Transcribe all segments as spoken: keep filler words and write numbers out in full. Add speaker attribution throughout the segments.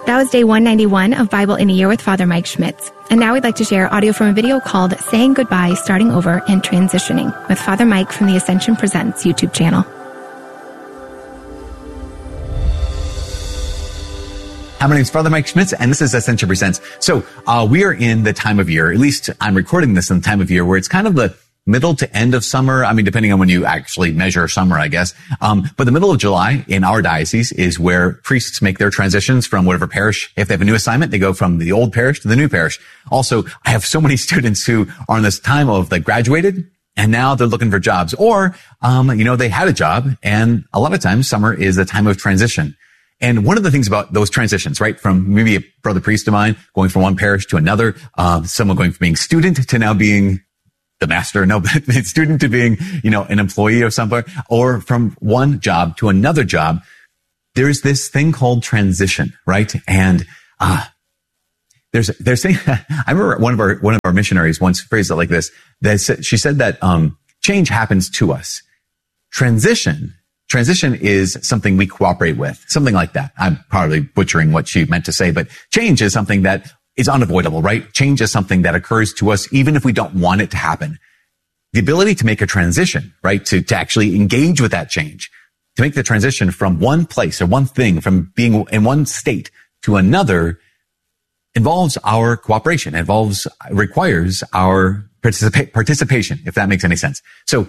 Speaker 1: That was day one ninety-one of Bible in a Year with Father Mike Schmitz. And now we'd like to share audio from a video called Saying Goodbye, Starting Over, and Transitioning with Father Mike from the Ascension Presents YouTube channel.
Speaker 2: Hi, my name is Father Mike Schmitz, and this is Ascension Presents. So uh, we are in the time of year, at least I'm recording this in the time of year where it's kind of the middle to end of summer. I mean, depending on when you actually measure summer, I guess. Um, but the middle of July in our diocese is where priests make their transitions from whatever parish. If they have a new assignment, they go from the old parish to the new parish. Also, I have so many students who are in this time of they graduated and now they're looking for jobs, or, um, you know, they had a job, and a lot of times summer is a time of transition. And one of the things about those transitions, right, from maybe a brother priest of mine going from one parish to another, um, someone going from being student to now being the master, no, student to being, you know, an employee of somewhere, or from one job to another job, there's this thing called transition, right? And, uh, there's, there's saying, I remember one of our, one of our missionaries once phrased it like this, that she said that, um, change happens to us. Transition, transition is something we cooperate with, something like that. I'm probably butchering what she meant to say, but change is something that is unavoidable, right? Change is something that occurs to us even if we don't want it to happen. The ability to make a transition, right? To, to actually engage with that change, to make the transition from one place or one thing, from being in one state to another, involves our cooperation, involves, requires our participa- participation, if that makes any sense. So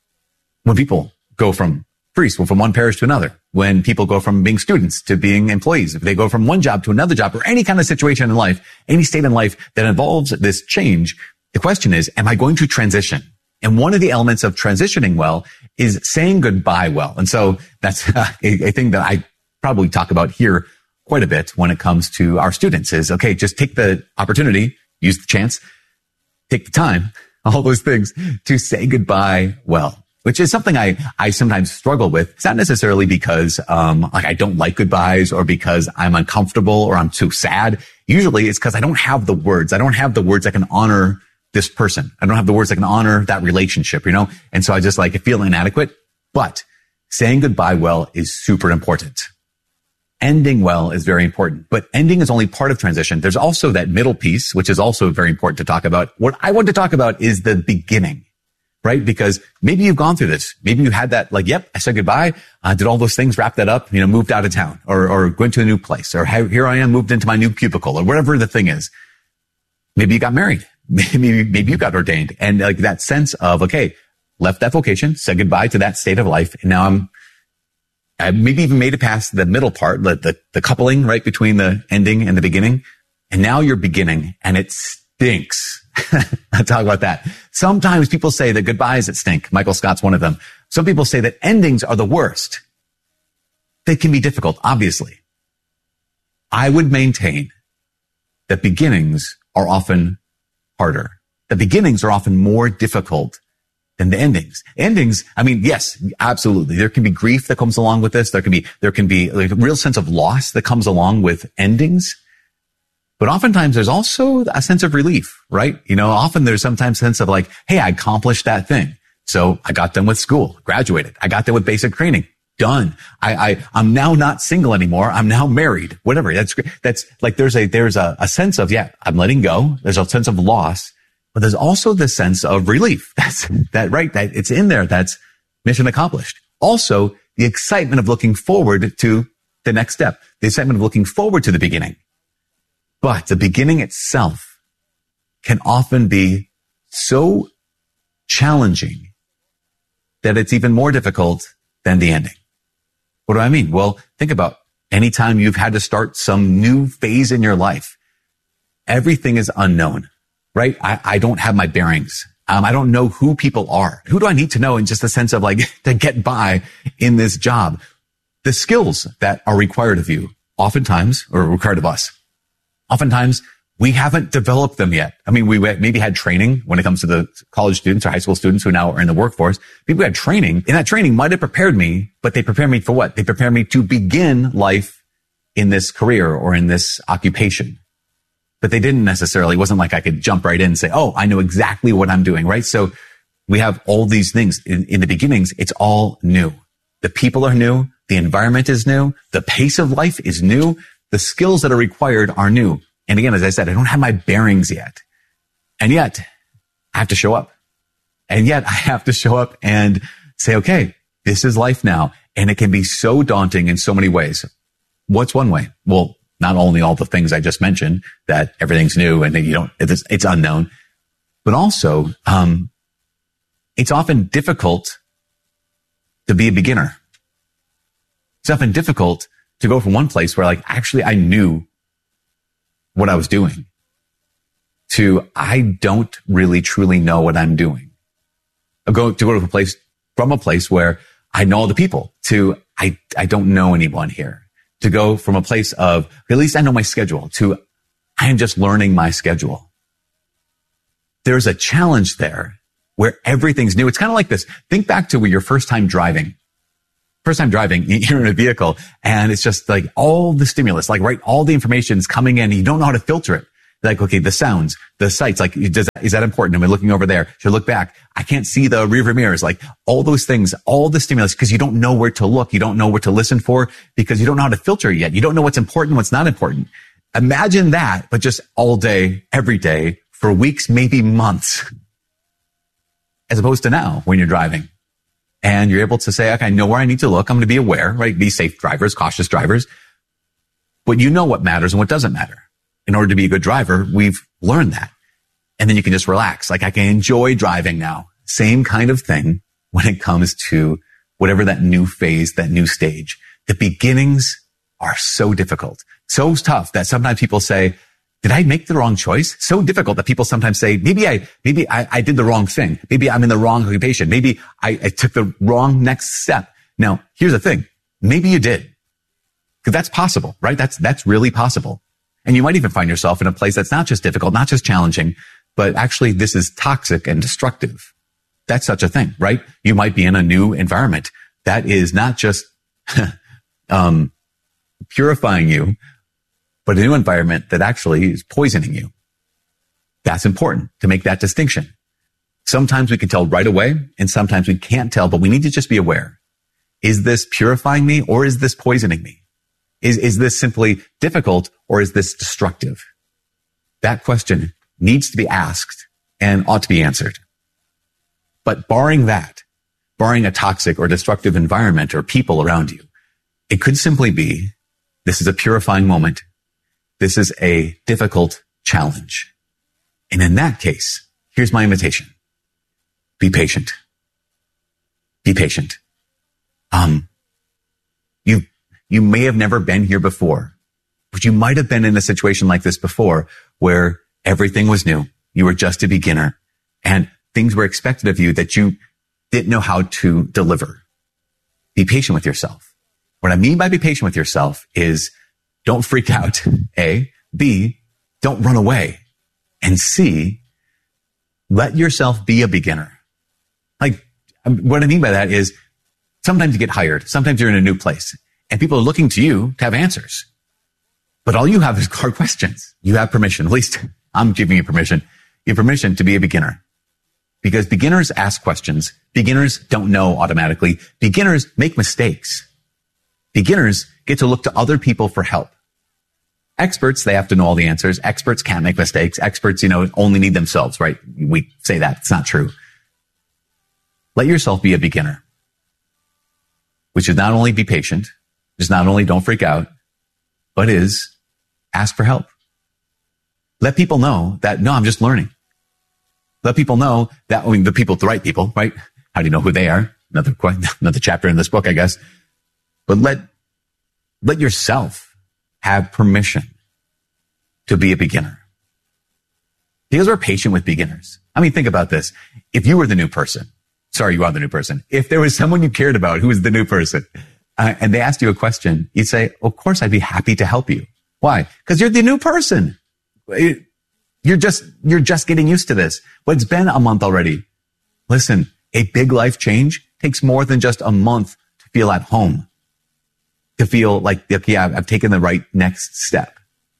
Speaker 2: when people go from priests, well, from one parish to another, when people go from being students to being employees, if they go from one job to another job, or any kind of situation in life, any state in life that involves this change, the question is, am I going to transition? And one of the elements of transitioning well is saying goodbye well. And so that's a, a thing that I probably talk about here quite a bit when it comes to our students is, okay, just take the opportunity, use the chance, take the time, all those things to say goodbye well. Which is something I, I sometimes struggle with. It's not necessarily because, um, like I don't like goodbyes or because I'm uncomfortable or I'm too sad. Usually it's because I don't have the words. I don't have the words that can honor this person. I don't have the words that can honor that relationship, you know? And so I just like I feel inadequate, but saying goodbye well is super important. Ending well is very important, but ending is only part of transition. There's also that middle piece, which is also very important to talk about. What I want to talk about is the beginning. Right? Because maybe you've gone through this. Maybe you had that, like, yep, I said goodbye, uh, did all those things, wrapped that up, you know, moved out of town or, or went to a new place, or here I am, moved into my new cubicle, or whatever the thing is. Maybe you got married. Maybe, maybe you got ordained, and like that sense of, okay, left that vocation, said goodbye to that state of life. And now I'm, I maybe even made it past the middle part, the, the, the coupling, right, between the ending and the beginning. And now you're beginning, and it stinks. I'll talk about that. Sometimes people say that goodbyes that stink. Michael Scott's one of them. Some people say that endings are the worst. They can be difficult, obviously. I would maintain that beginnings are often harder. The beginnings are often more difficult than the endings. Endings, I mean, yes, absolutely. There can be grief that comes along with this. There can be, there can be like a real sense of loss that comes along with endings. But oftentimes there's also a sense of relief, right? You know, often there's sometimes a sense of like, hey, I accomplished that thing. So I got done with school, graduated. I got done with basic training, done. I, I, I'm now not single anymore. I'm now married, whatever. That's, that's like, there's a, there's a, a sense of, yeah, I'm letting go. There's a sense of loss, but there's also the sense of relief. That's that, right? That it's in there. That's mission accomplished. Also the excitement of looking forward to the next step, the excitement of looking forward to the beginning. But the beginning itself can often be so challenging that it's even more difficult than the ending. What do I mean? Well, think about any time you've had to start some new phase in your life. Everything is unknown, right? I, I don't have my bearings. Um, I don't know who people are. Who do I need to know in just the sense of like to get by in this job? The skills that are required of you oftentimes, or required of us. Oftentimes, we haven't developed them yet. I mean, we maybe had training when it comes to the college students or high school students who now are in the workforce. People had training, and that training might have prepared me, but they prepared me for what? They prepared me to begin life in this career or in this occupation. But they didn't necessarily, it wasn't like I could jump right in and say, oh, I know exactly what I'm doing, right? So we have all these things in, in the beginnings. It's all new. The people are new. The environment is new. The pace of life is new. the skills that are required are new. And again, as I said, I don't have my bearings yet. And yet I have to show up. And yet I have to show up and say, okay, this is life now. And it can be so daunting in so many ways. What's one way? Well, not only all the things I just mentioned, that everything's new and that you don't, it's, it's unknown, but also, um, it's often difficult to be a beginner. It's often difficult to go from one place where like, actually I knew what I was doing to I don't really truly know what I'm doing. I go to go to a place from a place where I know all the people to I, I don't know anyone here. To go from a place of at least I know my schedule to I am just learning my schedule. There's a challenge there where everything's new. It's kind of like this. Think back to your first time driving. First time driving, you're in a vehicle and it's just like all the stimulus, like, right, all the information is coming in and you don't know how to filter it. Like, okay, the sounds, the sights, like, does, is that important? Am I looking over there? Should I look back? I can't see the rear view mirrors, like all those things, all the stimulus, because you don't know where to look. You don't know what to listen for because you don't know how to filter it yet. You don't know what's important, what's not important. Imagine that, but just all day, every day for weeks, maybe months, as opposed to now when you're driving. And you're able to say, okay, I know where I need to look. I'm going to be aware, right? Be safe drivers, cautious drivers. But you know what matters and what doesn't matter. In order to be a good driver, we've learned that. And then you can just relax. Like I can enjoy driving now. Same kind of thing when it comes to whatever that new phase, that new stage. The beginnings are so difficult, so tough that sometimes people say, did I make the wrong choice? So difficult that people sometimes say, maybe I, maybe I, I did the wrong thing. Maybe I'm in the wrong occupation. Maybe I, I took the wrong next step. Now, here's the thing. Maybe you did. Because that's possible, right? That's, that's really possible. And you might even find yourself in a place that's not just difficult, not just challenging, but actually this is toxic and destructive. That's such a thing, right? You might be in a new environment that is not just, um, purifying you, but a new environment that actually is poisoning you. That's important to make that distinction. Sometimes we can tell right away and sometimes we can't tell, but we need to just be aware. Is this purifying me or is this poisoning me? Is, is this simply difficult or is this destructive? That question needs to be asked and ought to be answered. But barring that, barring a toxic or destructive environment or people around you, it could simply be, this is a purifying moment. This is a difficult challenge. And in that case, here's my invitation. Be patient. Be patient. Um, you, you may have never been here before, but you might have been in a situation like this before where everything was new. You were just a beginner and things were expected of you that you didn't know how to deliver. Be patient with yourself. What I mean by be patient with yourself is don't freak out, A. B, don't run away. And C, let yourself be a beginner. Like, what I mean by that is sometimes you get hired. Sometimes you're in a new place and people are looking to you to have answers. But all you have is hard questions. You have permission. At least I'm giving you permission. You have permission to be a beginner. Because beginners ask questions. Beginners don't know automatically. Beginners make mistakes. Beginners get to look to other people for help. Experts, they have to know all the answers. Experts can't make mistakes. Experts, you know, only need themselves, right? We say that. It's not true. Let yourself be a beginner, which is not only be patient, is not only don't freak out, but is ask for help. Let people know that, no, I'm just learning. Let people know that, I mean, the people, the right people, right? How do you know who they are? Another, another chapter in this book, I guess. But let, let yourself have permission to be a beginner. Because we're patient with beginners. I mean, think about this. If you were the new person, sorry, you are the new person. If there was someone you cared about who was the new person, uh, and they asked you a question, you'd say, of course, I'd be happy to help you. Why? Because you're the new person. You're just, you're just getting used to this. But it's been a month already. Listen, a big life change takes more than just a month to feel at home. To feel like, yeah, I've taken the right next step.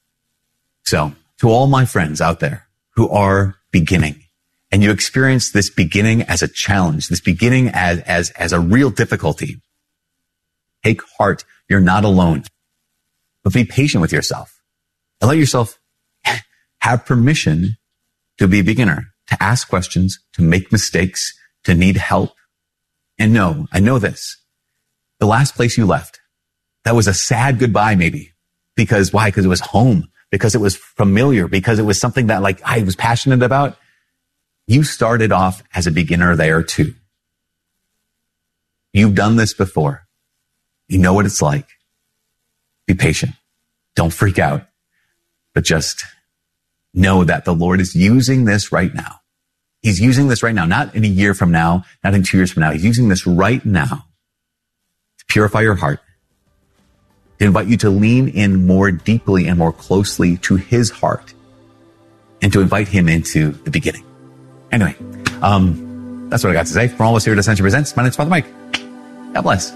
Speaker 2: So to all my friends out there who are beginning and you experience this beginning as a challenge, this beginning as, as, as a real difficulty, take heart. You're not alone. but be patient with yourself and let yourself have permission to be a beginner, to ask questions, to make mistakes, to need help. And no, I know this. The last place you left, that was a sad goodbye maybe. Because why? Because it was home, because it was familiar, because it was something that like I was passionate about. You started off as a beginner there too. You've done this before. You know what it's like. Be patient. Don't freak out, but just know that the Lord is using this right now. He's using this right now, not in a year from now, not in two years from now. He's using this right now to purify your heart, to invite you to lean in more deeply and more closely to his heart, and to invite him into the beginning. Anyway, um, that's what I got to say. From all of us here at Ascension Presents, my name's Father Mike. God bless.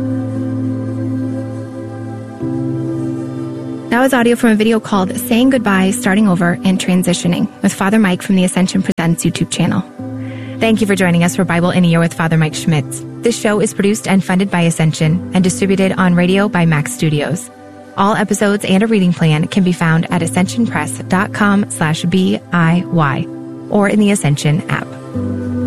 Speaker 1: That was audio from a video called Saying Goodbye, Starting Over, and Transitioning with Father Mike from the Ascension Presents YouTube channel. Thank you for joining us for Bible in a Year with Father Mike Schmitz. This show is produced and funded by Ascension and distributed on radio by Max Studios. All episodes and a reading plan can be found at ascension press dot com slash B I Y or in the Ascension app.